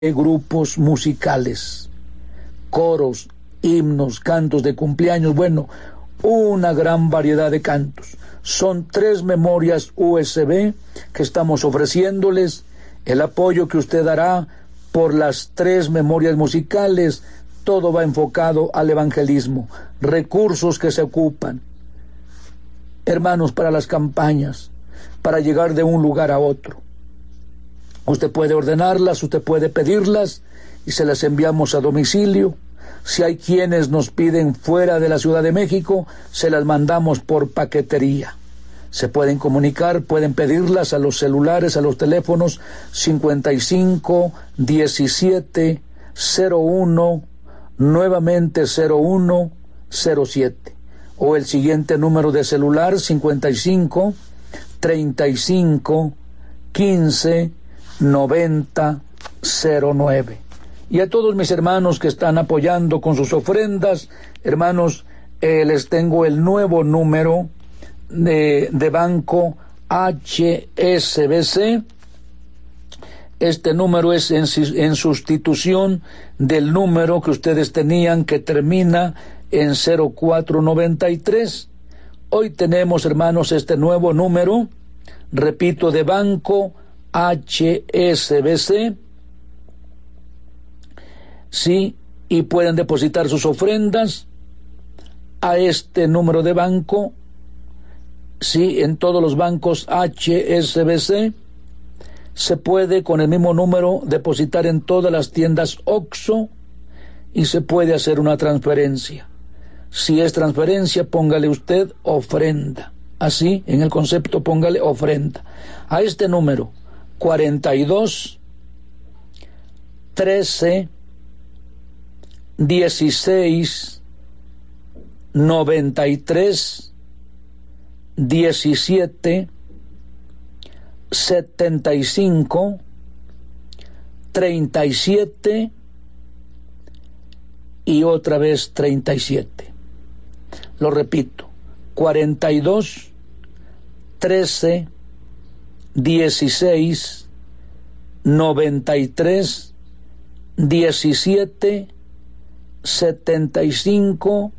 grupos musicales, coros, himnos, cantos de cumpleaños, bueno, una gran variedad de cantos. Son 3 memorias USB que estamos ofreciéndoles. El apoyo que usted dará por las 3 memorias musicales, todo va enfocado al evangelismo. Recursos que se ocupan, hermanos, para las campañas, para llegar de un lugar a otro. Usted puede ordenarlas, usted puede pedirlas y se las enviamos a domicilio. Si hay quienes nos piden fuera de la Ciudad de México, se las mandamos por paquetería. Se pueden comunicar, pueden pedirlas a los celulares, a los teléfonos 55 17 01, nuevamente 01 07, o el siguiente número de celular 55 35 15 90 09. Y a todos mis hermanos que están apoyando con sus ofrendas, hermanos, les tengo el nuevo número de banco HSBC. Este número es en sustitución del número que ustedes tenían que termina en 0493. Hoy tenemos, hermanos, este nuevo número, repito, de banco HSBC. Sí, y pueden depositar sus ofrendas a este número de banco, sí, en todos los bancos HSBC. Se puede con el mismo número depositar en todas las tiendas OXXO y se puede hacer una transferencia. Si es transferencia, póngale usted ofrenda. Así, en el concepto, póngale ofrenda. A este número, 42 13 16 93 17 75 37 y otra vez 37. Lo repito, 42 13 16 93 17 75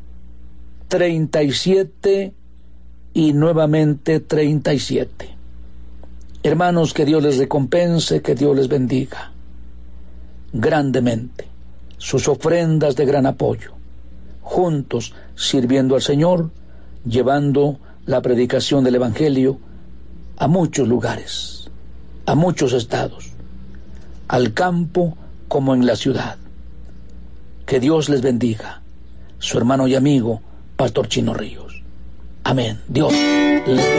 37 y nuevamente 37. Hermanos, que Dios les recompense, que Dios les bendiga grandemente. Sus ofrendas de gran apoyo, juntos sirviendo al Señor, llevando la predicación del Evangelio a muchos lugares, a muchos estados, al campo como en la ciudad. Que Dios les bendiga. Su hermano y amigo, Pastor Chino Ríos. Amén. Dios les bendiga.